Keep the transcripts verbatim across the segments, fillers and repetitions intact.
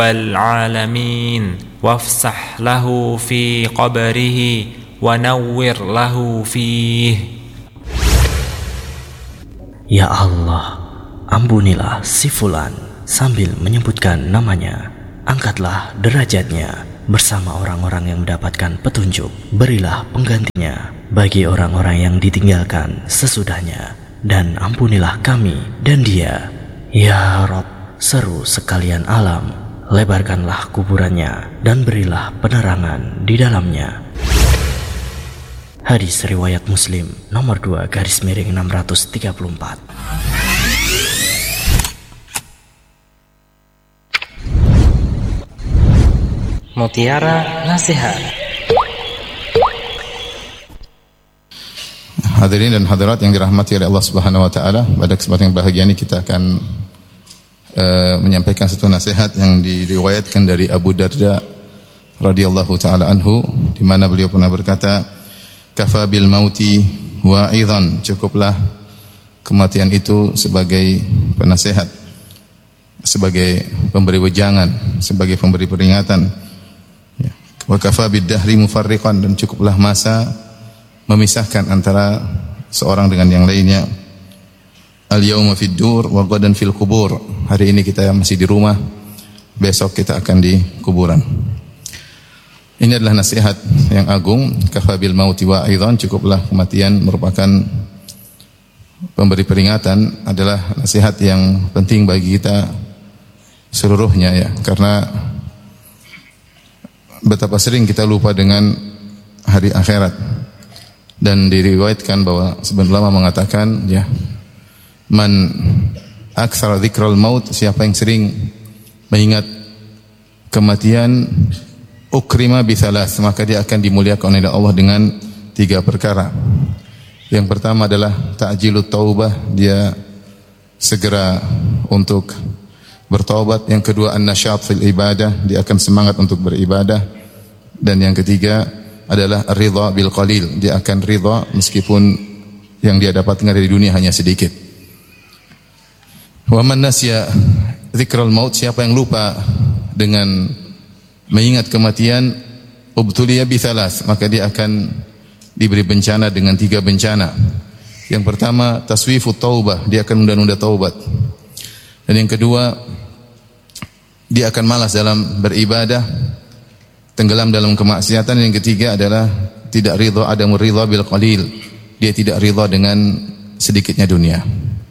العالمين وافسح له في قبره ونور له فيه. Ya Allah, ampunilah si fulan, sambil menyebutkan namanya. Angkatlah derajatnya bersama orang-orang yang mendapatkan petunjuk. Berilah penggantinya bagi orang-orang yang ditinggalkan sesudahnya. Dan ampunilah kami dan dia. Ya Rabb, seru sekalian alam, lebarkanlah kuburannya dan berilah penerangan di dalamnya. Hadis riwayat Muslim nomor dua garis miring enam ratus tiga puluh empat. Mutiara Nasihat. Hadirin dan hadirat yang dirahmati oleh Allah Subhanahu wa taala, pada kesempatan yang bahagia ini kita akan uh, menyampaikan satu nasihat yang diriwayatkan dari Abu Darda radhiyallahu taala anhu, di mana beliau pernah berkata, kafa bil mauti wa'idhan, cukuplah kematian itu sebagai penasehat, sebagai pemberi wejangan, sebagai pemberi peringatan. Wa kafa bid dahri mufarriqan, dan cukuplah masa memisahkan antara seorang dengan yang lainnya. Al yauma fid dur wa ghadan fil qubur, hari ini kita masih di rumah, besok kita akan di kuburan. Ini adalah nasihat yang agung. Kafabil mauti wa'idhan, cukuplah kematian merupakan pemberi peringatan, adalah nasihat yang penting bagi kita seluruhnya, ya, karena betapa sering kita lupa dengan hari akhirat. Dan diriwayatkan bahwa sebenarnya ulama mengatakan, ya, man aktsara dzikral maut, siapa yang sering mengingat kematian, ukrima bithalas, maka dia akan dimuliakan oleh Allah dengan tiga perkara. Yang pertama adalah ta'jilut taubah, dia segera untuk bertaubat. Yang kedua an-nasyat fil ibadah, dia akan semangat untuk beribadah. Dan yang ketiga adalah ridha bil qalil, dia akan ridha meskipun yang dia dapatkan dari dunia hanya sedikit. Wa man nasya dzikral maut, siapa yang lupa dengan mengingat kematian, ubtuliya bithalas, maka dia akan diberi bencana dengan tiga bencana. Yang pertama taswifut taubah, dia akan menunda-nunda taubat. Dan yang kedua, dia akan malas dalam beribadah, tenggelam dalam kemaksiatan. Dan yang ketiga adalah tidak ridha, adamur ridha bil qalil, dia tidak ridha dengan sedikitnya dunia.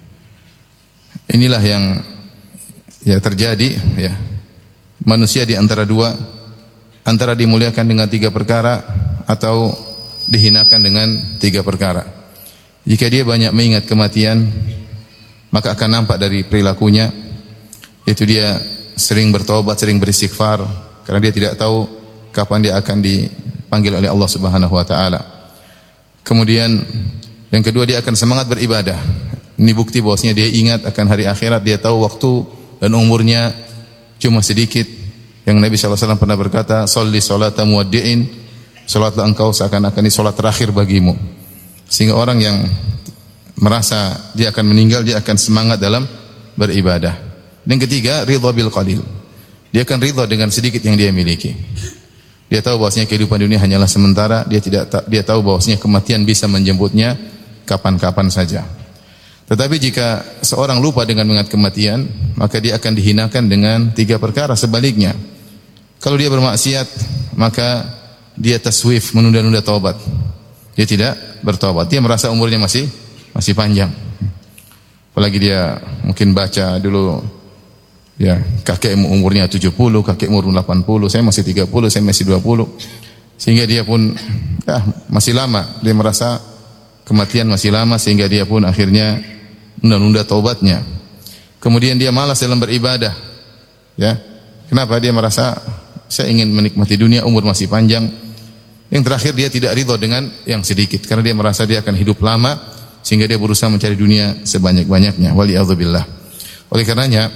Inilah yang ya terjadi, ya. Manusia di antara dua, antara dimuliakan dengan tiga perkara atau dihinakan dengan tiga perkara. Jika dia banyak mengingat kematian, maka akan nampak dari perilakunya, yaitu dia sering bertobat, sering beristighfar, karena dia tidak tahu kapan dia akan dipanggil oleh Allah Subhanahu wa taala. Kemudian yang kedua, dia akan semangat beribadah. Ini bukti bahwasanya dia ingat akan hari akhirat, dia tahu waktu dan umurnya cuma sedikit. Yang Nabi shallallahu alaihi wasallam pernah berkata, sholli sholata muwaddi'in, salatlah engkau seakan-akan ini salat terakhir bagimu. Sehingga orang yang merasa dia akan meninggal, dia akan semangat dalam beribadah. Dan ketiga, ridha bil qalil, dia akan ridha dengan sedikit yang dia miliki. Dia tahu bahwasanya kehidupan dunia hanyalah sementara, dia tidak dia tahu bahwasanya kematian bisa menjemputnya kapan-kapan saja. Tetapi jika seorang lupa dengan mengingat kematian, maka dia akan dihinakan dengan tiga perkara. Sebaliknya, kalau dia bermaksiat, maka dia taswif, menunda-nunda taubat. Dia tidak bertaubat. Dia merasa umurnya masih masih panjang. Apalagi dia mungkin baca dulu, ya, kakek umurnya tujuh puluh, kakek umur delapan puluh, saya masih tiga puluh, saya masih dua puluh. Sehingga dia pun ya, masih lama. Dia merasa kematian masih lama, sehingga dia pun akhirnya menunda-nunda taubatnya. Kemudian dia malas dalam beribadah. Ya. Kenapa? Dia merasa saya ingin menikmati dunia, umur masih panjang. Yang terakhir, dia tidak ridha dengan yang sedikit, karena dia merasa dia akan hidup lama, sehingga dia berusaha mencari dunia sebanyak-banyaknya. Waliyadzubillah. Oleh karenanya,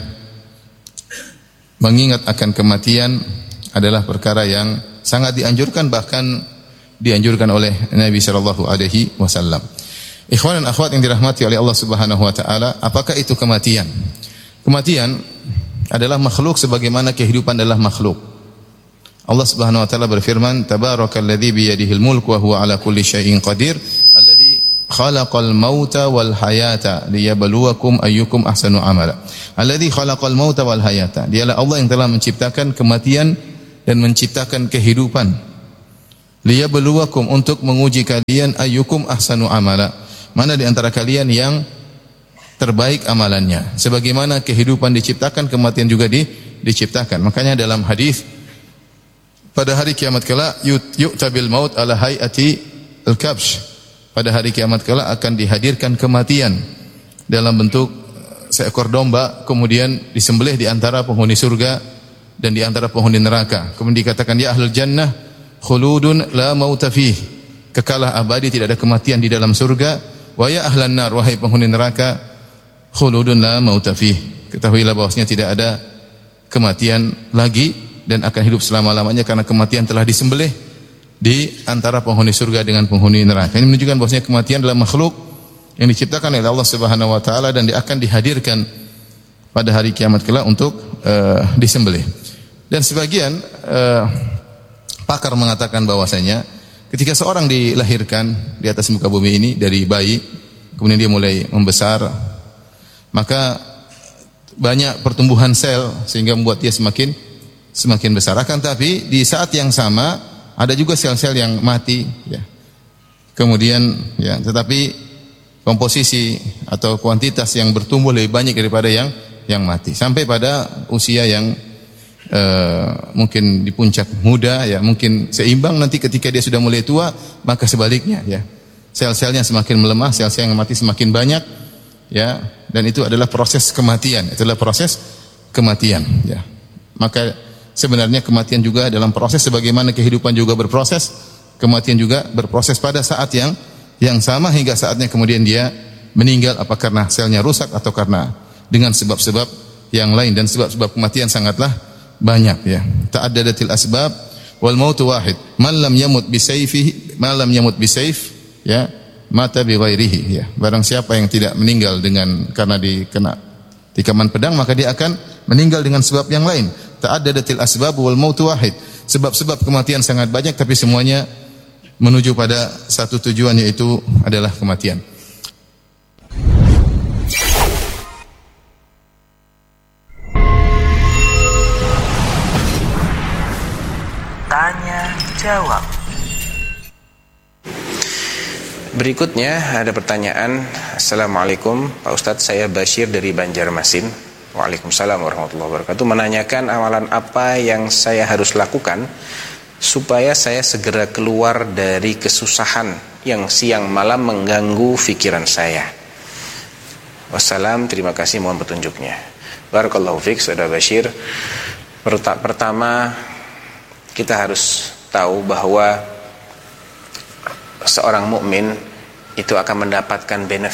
mengingat akan kematian adalah perkara yang sangat dianjurkan, bahkan dianjurkan oleh Nabi sallallahu alaihi wasallam. Ikhwan dan akhwat yang dirahmati oleh Allah Subhanahu wa taala, apakah itu kematian? Kematian adalah makhluk sebagaimana kehidupan adalah makhluk. Allah Subhanahu wa taala berfirman, "Tabarakalladzi biyadihil mulku wa huwa ala kulli syai'in qadir, alladzi khalaqal mauta wal hayata liyabluwakum ayyukum ahsanu amala." Alladzi khalaqal mauta wal hayata. Dialah Allah yang telah menciptakan kematian dan menciptakan kehidupan. Liyabluwakum, untuk menguji kalian, ayyukum ahsanu amala. Mana di antara kalian yang terbaik amalannya. Sebagaimana kehidupan diciptakan, kematian juga di, diciptakan. Makanya dalam hadis pada hari kiamat kala yu'tabil maut ala hayati al-kabsh. Pada hari kiamat kala akan dihadirkan kematian dalam bentuk seekor domba, kemudian disembelih di antara penghuni surga dan di antara penghuni neraka. Kemudian dikatakan, ya ahlul jannah khuludun la mauta fih. Kekalah abadi, tidak ada kematian di dalam surga. Wa ya ahlan nar, wahai penghuni neraka, khuludun la mauta fih. Ketahuilah bahwasanya tidak ada kematian lagi dan akan hidup selama-lamanya karena kematian telah disembelih di antara penghuni surga dengan penghuni neraka. Ini menunjukkan bahwasanya kematian adalah makhluk yang diciptakan oleh Allah Subhanahu wa taala dan dia akan dihadirkan pada hari kiamat kelak untuk uh, disembelih. Dan sebagian uh, pakar mengatakan bahwasanya ketika seorang dilahirkan di atas muka bumi ini dari bayi, kemudian dia mulai membesar, maka banyak pertumbuhan sel sehingga membuat dia semakin semakin besar. Akan tapi di saat yang sama ada juga sel-sel yang mati, ya. Kemudian, ya, tetapi komposisi atau kuantitas yang bertumbuh lebih banyak daripada yang yang mati. Sampai pada usia yang uh, mungkin di puncak muda, ya, mungkin seimbang. Nanti ketika dia sudah mulai tua, maka sebaliknya, ya, sel-selnya semakin melemah, sel-sel yang mati semakin banyak, ya. Dan itu adalah proses kematian. Itulah proses kematian, ya. Maka sebenarnya kematian juga dalam proses sebagaimana kehidupan juga berproses, kematian juga berproses pada saat yang yang sama hingga saatnya kemudian dia meninggal, apa karena selnya rusak atau karena dengan sebab-sebab yang lain. Dan sebab-sebab kematian sangatlah banyak, ya. Ta'addadatil asbab wal mautu wahid. Man lam yamut bi sayfihi, man lam yamut bi sayf, ya, mata bi ghairihi, ya. Barang siapa yang tidak meninggal dengan karena dikena tikaman pedang, maka dia akan meninggal dengan sebab yang lain. Ta'addadatil asbab wal mautu wahid. Sebab-sebab kematian sangat banyak, tapi semuanya menuju pada satu tujuan, yaitu adalah kematian. Tanya jawab. Berikutnya ada pertanyaan. Assalamualaikum Pak Ustadz, saya Bashir dari Banjarmasin. Waalaikumsalam warahmatullahi wabarakatuh. Menanyakan amalan apa yang saya harus lakukan supaya saya segera keluar dari kesusahan yang siang malam mengganggu pikiran saya. Wassalam, terima kasih, mohon petunjuknya. Barakallahu fiik, Saudara Bashir. Pertama, kita harus tahu bahwa seorang mukmin itu akan mendapatkan benefit